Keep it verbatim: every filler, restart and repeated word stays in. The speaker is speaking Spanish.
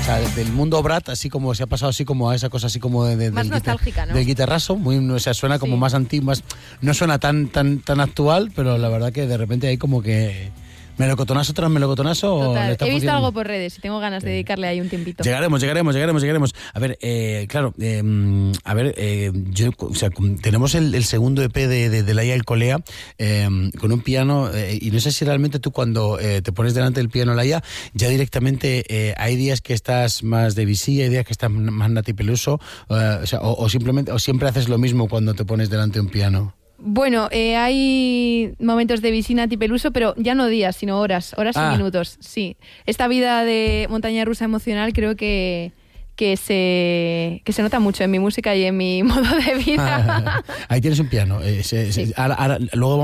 O sea, del mundo Brat, así como se ha pasado así como a esa cosa así como de, de, más del, nostálgica, ¿no? del guitarrazo, muy, o sea, suena como Sí. más antiguo, más, no suena tan, tan, tan actual, pero la verdad que de repente hay como que melocotonazo tras melocotonazo. Total. le está He visto funcionando. algo por redes y tengo ganas de dedicarle ahí un tiempito. Llegaremos, llegaremos, llegaremos, llegaremos. A ver, eh, claro, eh, a ver, eh, yo, o sea, tenemos el, el segundo E P de, de, de Laia Alcolea eh, con un piano, eh, y no sé si realmente tú cuando eh, te pones delante del piano, Laia, ya directamente eh, hay días que estás más de Debussy, hay días que estás más Nati Peluso, eh, o, sea, o, o simplemente, o siempre haces lo mismo cuando te pones delante de un piano. Bueno, eh, hay momentos de Debussy, Nati Peluso, pero ya no días, sino horas, horas Ah. y minutos, sí. Esta vida de montaña rusa emocional creo que, que, se, que se nota mucho en mi música y en mi modo de vida. Ahí tienes un piano. Eh, se, se, Sí. ahora, ahora, luego